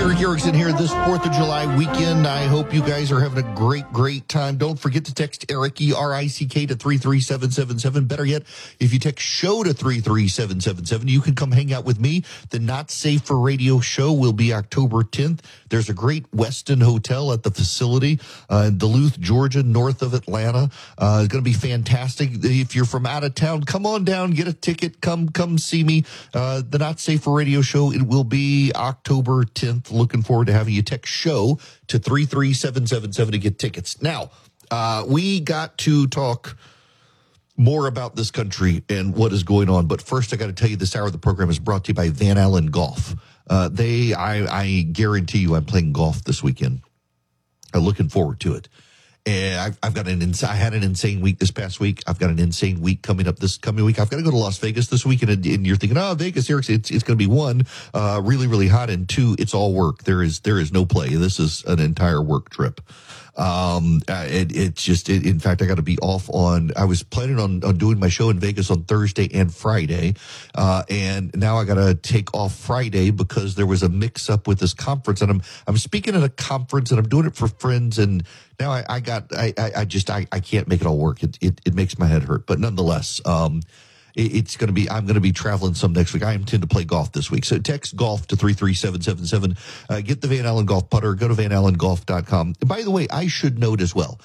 Eric Erickson here this 4th of July weekend. I hope you guys are having a great time. Don't forget to text Eric, E-R-I-C-K, to 33777. Better yet, if you text SHOW to 33777, you can come hang out with me. The Not Safe for Radio show will be October 10th. There's a great Westin Hotel at the facility in Duluth, Georgia, north of Atlanta. It's going to be fantastic. If you're from out of town, come on down, get a ticket, come see me. The Not Safe for Radio show, it will be October 10th. Looking forward to having you. Text SHOW to 33777 to get tickets. Now, we got to talk more about this country and what is going on. But first, I got to tell you, this hour of the program is brought to you by Van Allen Golf. I guarantee you I'm playing golf this weekend. I'm looking forward to it. And I've got I had an insane week this past week. I've got an insane week coming up this coming week. I've got to go to Las Vegas this weekend, and you're thinking, oh, Vegas, Eric, it's going to be one, really hot, and two, it's all work. There is no play. This is an entire work trip. In fact, I got to be off I was planning on doing my show in Vegas on Thursday and Friday. And now I got to take off Friday because there was a mix up with this conference, and I'm speaking at a conference and I'm doing it for friends. And now I can't make it all work. It makes my head hurt, but nonetheless, I'm going to be traveling some next week. I intend to play golf this week. So text golf to 33777. Get the Van Allen Golf putter. Go to vanallengolf.com. By the way, I should note as well,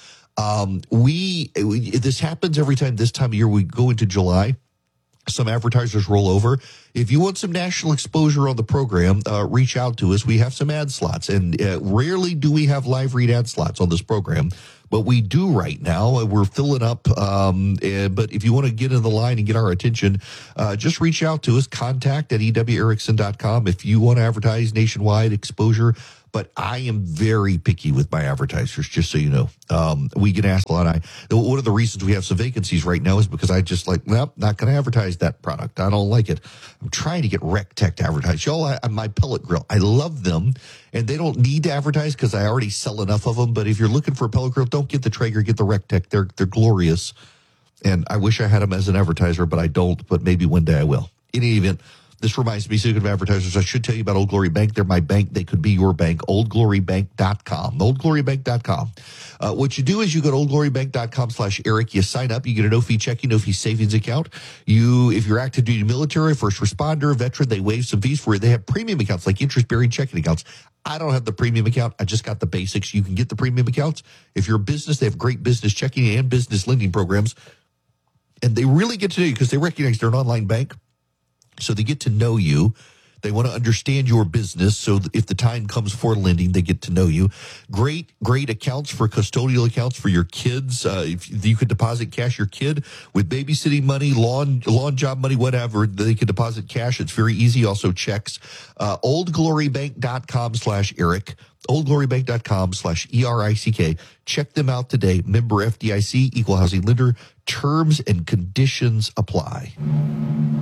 this happens every time this time of year we go into July. Some advertisers roll over. If you want some national exposure on the program, reach out to us. We have some ad slots, and rarely do we have live read ad slots on this program, but we do right now. We're filling up. But if you want to get in the line and get our attention, just reach out to us. Contact at ewerickson.com if you want to advertise nationwide exposure. But I am very picky with my advertisers, just so you know. We get asked a lot. One of the reasons we have some vacancies right now is because I just nope, not going to advertise that product. I don't like it. I'm trying to get RecTech to advertise. Y'all, my pellet grill, I love them, and they don't need to advertise because I already sell enough of them. But if you're looking for a pellet grill, don't get the Traeger, get the RecTech. They're glorious, and I wish I had them as an advertiser, but I don't. But maybe one day I will. In any event, this reminds me, speaking of advertisers, I should tell you about Old Glory Bank. They're my bank. They could be your bank. OldGloryBank.com. OldGloryBank.com. What you do is you go to OldGloryBank.com/Eric. You sign up. You get a no-fee checking, no-fee savings account. If you're active duty military, first responder, veteran, they waive some fees for you. They have premium accounts like interest-bearing checking accounts. I don't have the premium account. I just got the basics. You can get the premium accounts. If you're a business, they have great business checking and business lending programs. And they really get to know you because they recognize they're an online bank. So they get to know you. They want to understand your business. So if the time comes for lending, they get to know you. Great accounts for custodial accounts for your kids. If you could deposit cash, your kid with babysitting money, lawn job money, whatever, they can deposit cash. It's very easy. Also checks. OldGloryBank.com/Eric. OldGloryBank.com/ERICK. Check them out today. Member FDIC, equal housing lender. Terms and conditions apply.